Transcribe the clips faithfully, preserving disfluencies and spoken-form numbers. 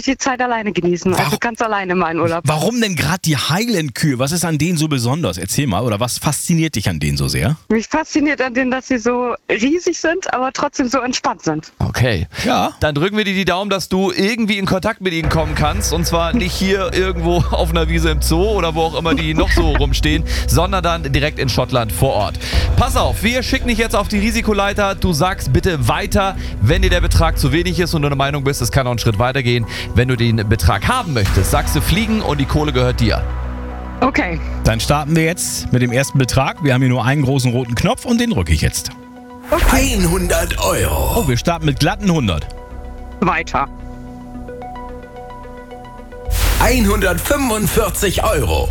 die Zeit alleine genießen. Warum? Also ganz alleine meinen Urlaub. Warum denn gerade die Highland-Kühe? Was ist an denen so besonders? Erzähl mal, oder was fasziniert dich an denen so sehr? Mich fasziniert an denen, dass sie so riesig sind, aber trotzdem so entspannt sind. Okay. Ja. Dann drücken wir dir die Daumen, dass du irgendwie in Kontakt mit ihnen kommen kannst. Und zwar nicht hier irgendwo auf einer Wiese im Zoo oder wo auch immer die noch so rumstehen, sondern dann direkt in Schottland vor Ort. Pass auf, wir schicken dich jetzt auf die Risikoleiter. Du sagst bitte weiter, wenn dir der Betrag zu wenig ist und du der Meinung bist, es kann noch einen Schritt weitergehen. Wenn du den Betrag haben möchtest, sagst du fliegen und die Kohle gehört dir. Okay. Dann starten wir jetzt mit dem ersten Betrag. Wir haben hier nur einen großen roten Knopf und den drücke ich jetzt. hundert Euro. Oh, wir starten mit glatten hundert. Weiter. hundertfünfundvierzig Euro.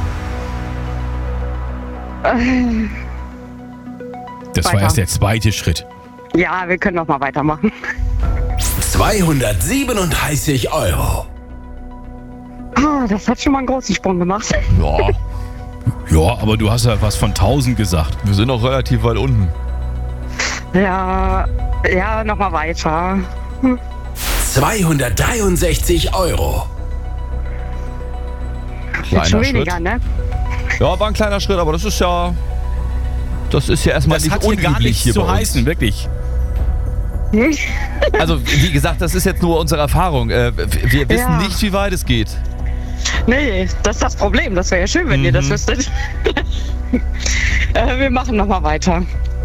Das war Weiter. erst der zweite Schritt. Ja, wir können noch mal weitermachen. zweihundertsiebenunddreißig Euro. Ah, das hat schon mal einen großen Sprung gemacht. Ja, Ja, aber du hast ja was von tausend gesagt. wir sind noch relativ weit unten. Ja, ja, noch mal weiter. zweihundertdreiundsechzig Euro. Jetzt schon Kleiner weniger, Schritt. ne? Ja, war ein kleiner Schritt, aber das ist ja... Das ist ja erstmal Das nicht hat hier unüblich gar nichts hier zu bei uns. heißen, wirklich. Also, wie gesagt, das ist jetzt nur unsere Erfahrung. Äh, wir wissen Ja. nicht, wie weit es geht. Nee, das ist das Problem. Das wäre ja schön, wenn ihr das wüsstet. äh, wir machen noch mal weiter.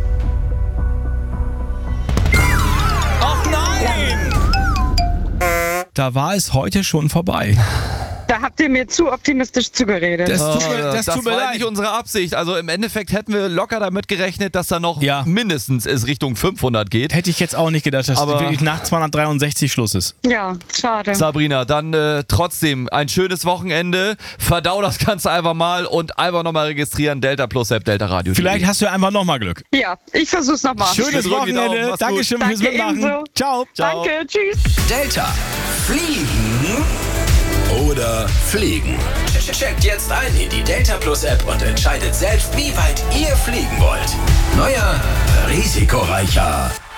Ach nein! Da war es heute schon vorbei. Da habt ihr mir zu optimistisch zugeredet. Das tut mir, Ah, das tut mir war leid. nicht unsere Absicht. Also im Endeffekt hätten wir locker damit gerechnet, dass da noch Ja. mindestens es Richtung fünfhundert geht. Hätte ich jetzt auch nicht gedacht, dass Aber- wirklich nach zweihundertdreiundsechzig Schluss ist. Ja, schade. Sabrina, dann äh, trotzdem ein schönes Wochenende. Verdau das Ganze einfach mal und einfach nochmal registrieren. Delta Plus App, Delta Radio. Vielleicht hast du ja einfach nochmal Glück. Ja, ich versuch's noch mal. Schönes drücken die Daumen. Wochenende. Mach's Dankeschön gut. fürs Danke, Mitmachen. ebenso. Ciao. Ciao. Danke, tschüss. Delta. Fliegen oder fliegen? Checkt jetzt ein in die Delta Plus App und entscheidet selbst, wie weit ihr fliegen wollt. Neuer, risikoreicher